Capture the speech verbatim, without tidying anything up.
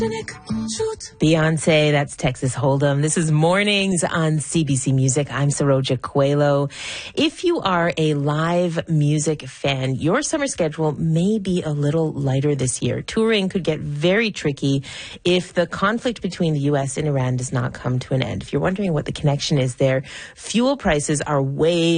Beyonce, that's Texas Hold'em. This is Mornings on C B C Music. I'm Saroja Coelho. If you are a live music fan, your summer schedule may be a little lighter this year. Touring could get very tricky if the conflict between the U S and Iran does not come to an end. If you're wondering what the connection is there, fuel prices are way